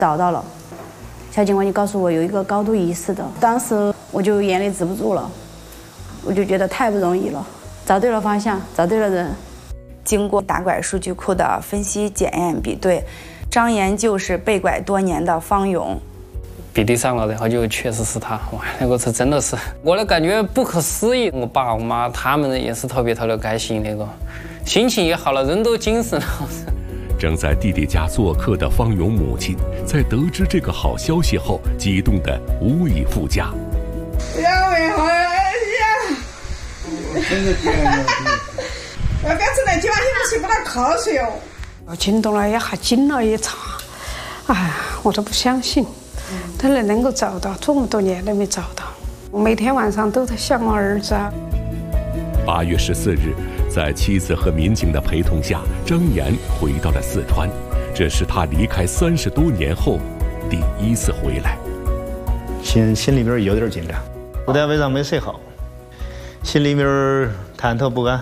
找到了，小警官就告诉我有一个高度疑似的，当时我就眼泪止不住了，我就觉得太不容易了，找对了方向，找对了人。经过打拐数据库的分析、检验、比对，张岩就是被拐多年的方勇。 比对上了，然后就确实是他。哇，那个是真的是我的感觉不可思议。我爸我妈他们也是特别开心，那个心情也好了，人都精神了。 正在弟弟家做客的方勇母亲，在得知这个好消息后，激动得无以复加。 我刚才那几碗也不是不拿口水哦。 我惊动了一下，惊了一场。哎，我都不相信，他能够找到，这么多年都没找到。我每天晚上都在想我儿子。 8月14日，在妻子和民警的陪同下，张岩回到了四川，这是他离开30多年后第一次回来。 心里边有点紧张，昨天晚上没睡好，心里边忐忑不安。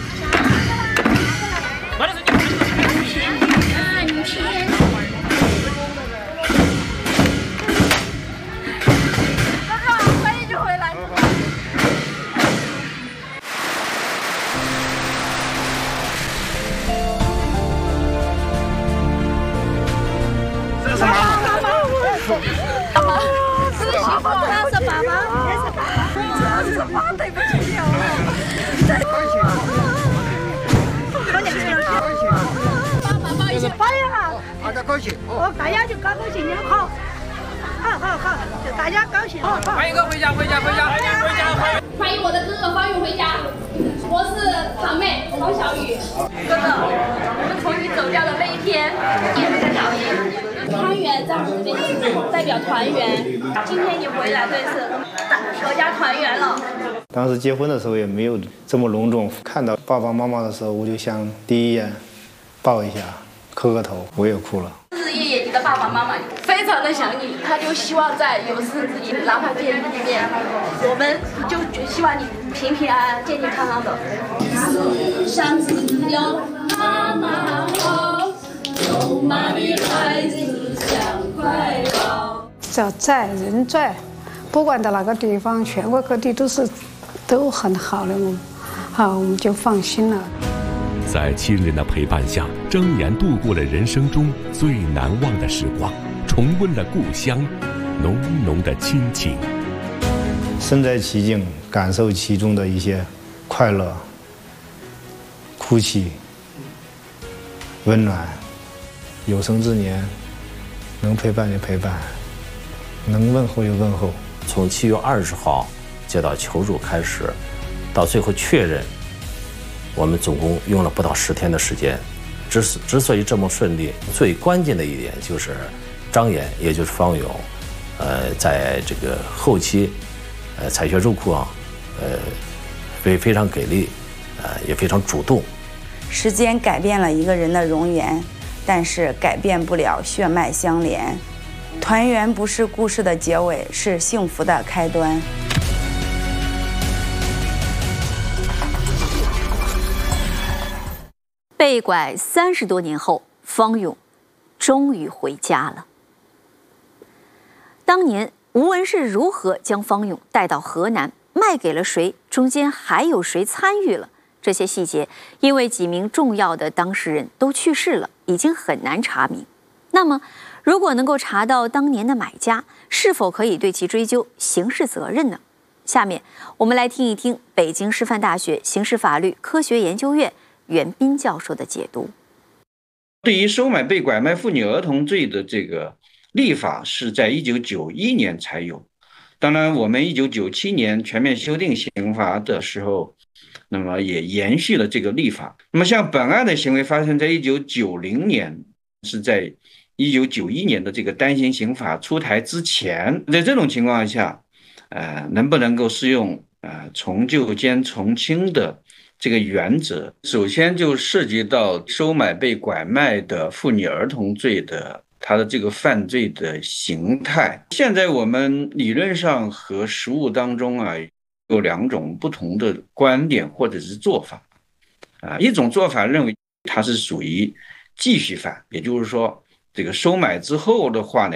大家就高兴，好，大家高兴。 欢迎哥回家。欢迎我的哥哥方勇回家，我是堂妹方小雨。哥哥，我们从你走掉的那一天也非常高兴。团圆在我们这边代表团圆，今天你回来，这次阖家团圆了。 当时结婚的时候也没有这么隆重，看到爸爸妈妈的时候，我就想第一眼抱一下，磕个头，我也哭了。 爷爷，你的爸爸妈妈非常的想你，他就希望在有生之年，哪怕见一面，我们就希望你平平安安、健健康康的。世上只有妈妈好，有妈的孩子像块宝。 只要在人在，不管到哪个地方，全国各地都很好的，我们就放心了。 在亲人的陪伴下，张岩度过了人生中最难忘的时光，重温了故乡浓浓的亲情。 身在其境，感受其中的一些快乐、哭泣、温暖。有生之年，能陪伴就陪伴，能问候就问候。 从7月20号接到求助开始，到最后确认，我们总共用了不到10天的时间。之所以这么顺利，最关键的一点就是张岩，也就是方勇，在这个后期，采血入库非常给力，也非常主动。 时间改变了一个人的容颜，但是改变不了血脉相连。团圆不是故事的结尾，是幸福的开端。 被拐30多年后，方勇终于回家了。当年吴文是如何将方勇带到河南，卖给了谁？中间还有谁参与了？这些细节，因为几名重要的当事人都去世了，已经很难查明。那么，如果能够查到当年的买家，是否可以对其追究刑事责任呢？下面我们来听一听北京师范大学刑事法律科学研究院袁斌教授的解读。 对于收买被拐卖妇女儿童罪的这个立法是在1991年才有。当然，我们1997年全面修订刑法的时候，那么也延续了这个立法。那么像本案的行为发生在1990年，是在1991年的这个单行刑法出台之前。在这种情况下，能不能够适用从旧兼从轻的这个原则，首先就涉及到收买被拐卖的妇女儿童罪的它的这个犯罪的形态。现在我们理论上和实务当中有2种不同的观点或者是做法。一种做法认为它是属于继续犯，也就是说这个收买之后的话呢，